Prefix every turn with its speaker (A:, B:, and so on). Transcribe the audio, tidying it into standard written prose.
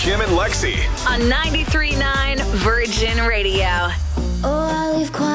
A: Kim and Lexi
B: on 93.9 Virgin Radio.
C: Oh, I leave quiet.